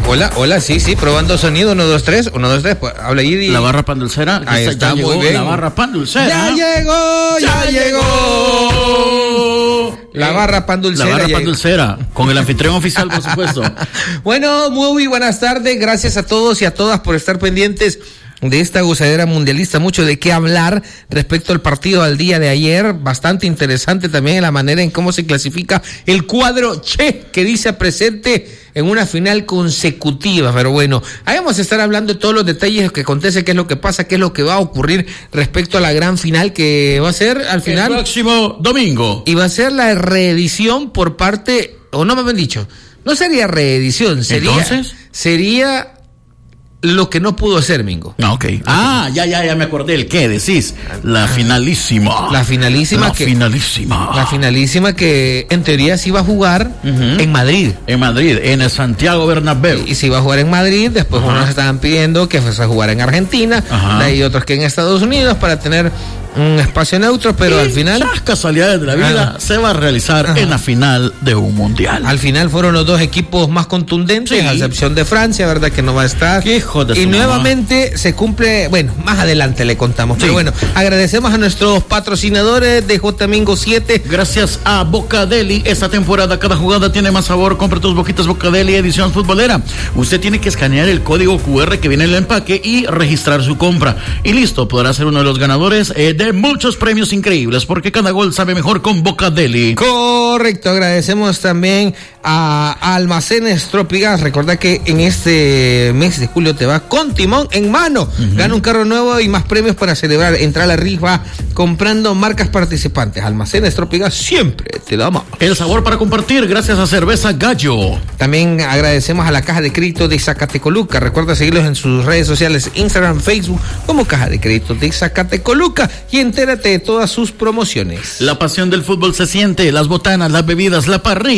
Hola, sí, probando sonido, 1, 2, 3, 1, 2, 3, pues, habla ahí. La barra pan dulcera, ahí está, ya muy bien. La barra pan dulcera. Ya llegó. La barra pan dulcera. La barra pan dulcera, con el anfitrión oficial, por supuesto. Bueno, muy buenas tardes, gracias a todos y a todas por estar pendientes de esta gozadera mundialista, mucho de qué hablar respecto al partido al día de ayer, bastante interesante también la manera en cómo se clasifica el cuadro Che, que dice presente en una final consecutiva, pero bueno, ahí vamos a estar hablando de todos los detalles que acontece, qué es lo que pasa, qué es lo que va a ocurrir respecto a la gran final que va a ser al final. El próximo domingo. Y va a ser la reedición por parte, o no me habían dicho, no sería reedición, sería lo que no pudo hacer Mingo. Ok. Ya me acordé. ¿El qué decís? La finalísima. La finalísima que en teoría se iba a jugar en Madrid. En el Santiago Bernabéu. Y se iba a jugar en Madrid, después unos estaban pidiendo que fuese a jugar en Argentina, hay otros que en Estados Unidos para tener un espacio neutro, pero al final, las casualidades de la vida, se va a realizar en la final de un mundial. Al final fueron los dos equipos más contundentes, a excepción de Francia, verdad que no va a estar. Y nuevamente se cumple, bueno, más adelante le contamos, pero bueno, agradecemos a nuestros patrocinadores de J Mingo 7. Gracias a Bocadeli, esta temporada cada jugada tiene más sabor. Compra tus boquitas Bocadeli edición futbolera. Usted tiene que escanear el código QR que viene en el empaque y registrar su compra. Y listo, podrá ser uno de los ganadores de muchos premios increíbles, porque cada gol sabe mejor con Bocadeli. Correcto, agradecemos también a Almacenes Tropigas. Recuerda que en este mes de julio te va con timón en mano. Gana un carro nuevo y más premios para celebrar. Entra a la rifa comprando marcas participantes. Almacenes Tropigas siempre te da más. El sabor para compartir gracias a Cerveza Gallo. También agradecemos a la Caja de Crédito de Zacatecoluca. Recuerda seguirlos en sus redes sociales, Instagram, Facebook, como Caja de Crédito de Zacatecoluca, y entérate de todas sus promociones. La pasión del fútbol se siente, las botanas, las bebidas, la parrilla.